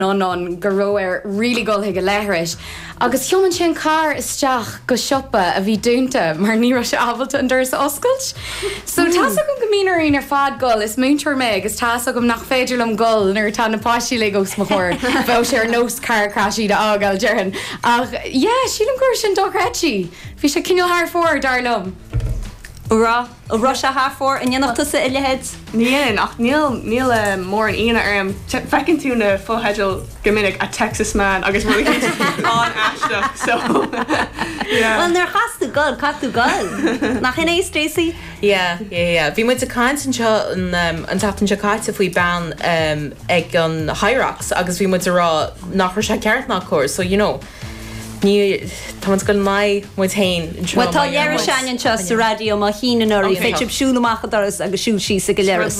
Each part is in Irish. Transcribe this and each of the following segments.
non goróir ri golthaigh go leithris. Agus thiomman sin car isteach go siopa a bhí dúnta mar ní se ábalta an dúras oscailt. So tá gom gomínaí ar fad gol is múntar me agus tá gom nach féidirlam gol nuair tá napáisií le go smachir bh sé ar nós car crasí de ágáil dearan. Ach sílam gur sin dochretí. Bhí sé cinneal thar fór darlumm. Ura se háfór in dhéanamh tusa i lehead? Níl ach níl mór an íana arm fecinn tú na fótheideal gomininic a Texas man agus bhfuil an aisteach so Well nar chaú gol catú gol nach in ééis Tracy? Bhí mu a caiint anseo an tatan se caiite faoi ban ag an Hyrox agus bhí mu rá nach se ceart nach cuair, so ní tá go mai mu tain. Well tá dhear sean se sa radio má híanaí féidir siúlaachchadas agus siú sí sa go leras.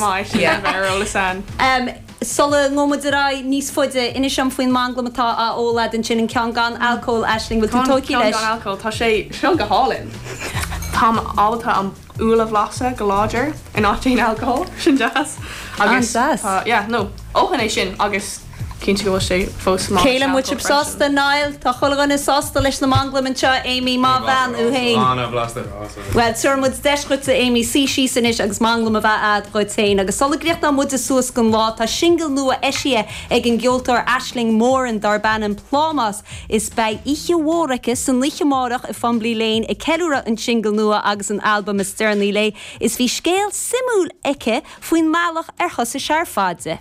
Sola ngomodrá níos foiide ina sem faoin manglamatá a ólad an sin an cean gan alcohol eisling bhil tú tóí leis. Tá sé seo go hálinn. Tá ábalta an úla bhlasa go láidir in átain alcohol sin jazz. Agus óhannééis sin agus Cínte go sé fós má. Céile mu sásta náil tá chogan is sásta leis na manglaman seo Amy má bhean ú hain. Well suir mud deiscuit a Amy sí sanis agus manglam a bheith ad roitain agus solagrécht na mud a suas gon lá tá single nua eisia ag an ggheoltar Aisling mór an darban an plámas is bei ihe mhórachas san liche márach i Famblí Lane i ceúra an single nua agus an album is Sternley Lay is bhí scéal simúl eice faoin máach archas a searfáide.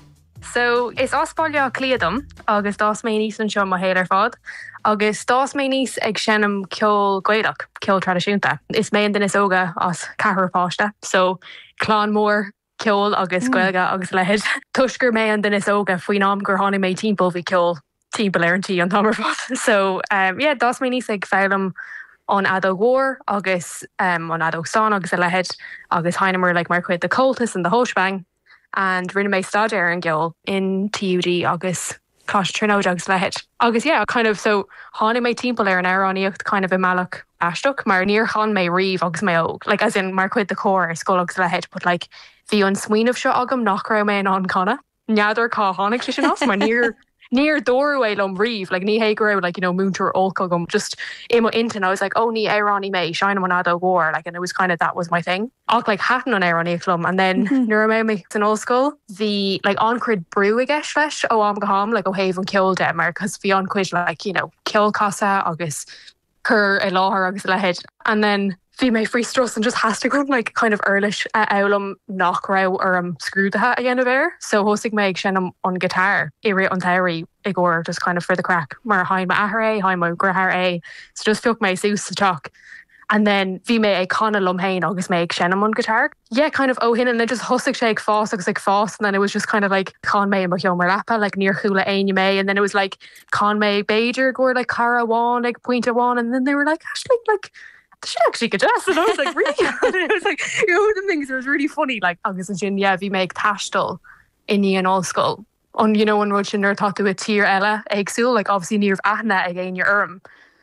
So is ospáile cléadam agus dás mé níos an seo má héad ar fád agus dás mé níos ag sinnam ceol gcuideach ceol tradiisiúnta. Is mé an duine óga as cethirpáiste, so chlán mór ceol agus gcuilga agus lehead. Tuisgur mé an duine óga faoin am gur tháinig mé timppó bhí ceol timppla airantí an tamarfád. So dás mé níos ag fearlam an adó góir agus an adó san agus a lehead agus hainamar le mar chuid de coltas and the hósbang. And rinne mé stad ar an gceol in TUD agus cos trinóid agus lehead. Agus kind of so hána mé timppla ar an aráníocht kind of i meach aisteach mar níor chan mé riomh agus mé óg. Like as in mar chuid de cóir ar scóil agus lehead, but like bhí an smuoinmh seo agam nach raibh mé an canna. Neadidir cá tháinig sé sin as mar near doorway lom reeve like ní hégur like múntar olcogum just imo intin I was like oh ní Airani me shine on ado war like and it was kind of that was my thing och like hatan on Airani flum and then nura me an old school the like oncrid brew again leis oh am gaham like oh haven killed them because fi on quiz like kill casa agus cur a law agus lehead and then Bhí mé freestros and just has to go like kind of earlish elam nach ra or screwed the hat again of air. So hosig me sin on guitar iri on theory igor just kind of for the crack. Mar hain ma ahare, hain ma grahar a. So just fuck me sus to talk. And then bhí mé ag conna lom hain agus mé ag sinnam on guitar. Yeah, kind of hin and then just hosig sé ag fás agus ag fás and then it was just kind of like con me and mar lappa like near chula aine me and then it was like con me Bader gore like cara wan like pointa wan and then they were like actually like she actually could dress and I was like really it was like the things that was really funny like agus and bhí me ag tastal in an all school on an rud sin tatu a tír ella agsúil like obviously níor aithna ag aon your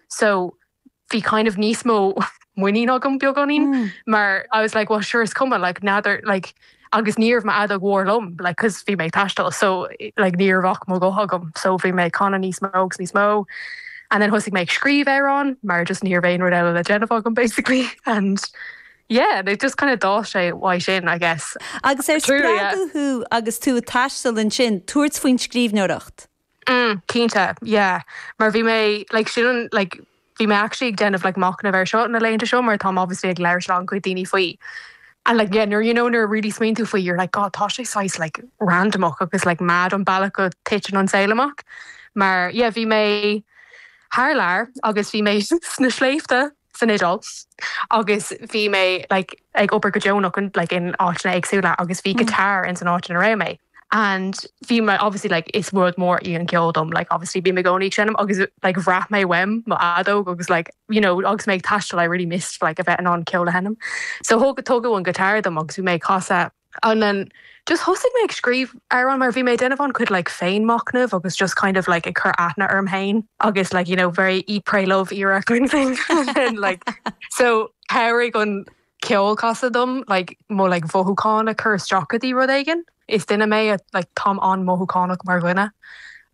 so bhí kind of níos mó muoine agam beagganín mar I was like well sure it's coming like neither like agus níor ma ad war lom like cause bhí me tastal so like níor bhach mo go hagam so bhí me conna níos mó and then hosig make scríb on mar just near vein or le Jennifer basically and they just kind of dá sé why sin I guess agus who agus tú tastal in sin towards faoin scríb nóracht cínta mar bhí mé like sin like bhí me actually ag den of like machna ver shot na leinte show mar Tom obviously ag leir an chuid daoine faoi and like you're really smain tú faoi you're like god tá sé size like randomach agus like mad on ballach go teaching on sailach mar bhí mé Harlar agus bhí mé sna sléifte san idol agus bhí mé like ag obair go Joach like in áitna agsúla agus bhí guitar in san áitna ra mé and bhí me obviously like is word more íon ceoldom like obviously bhí me gcóí sinnam agus like bhreath mé wem má adó agus like agus méid tastal I really missed like a bheith an ceola henam so tóga an guitar dom agus bhí mé casa and then just hosig me scríb ar mar bhí mé denmhan chud like féin machnamh agus just kind of like a chur aithna hain agus like very eat pray love era kind of thing and like so Harry gon ceol casa dom like mo like bhothúcáin a chur strachadí rud aigen is duine mé like Tom an mothúcánach mar gluine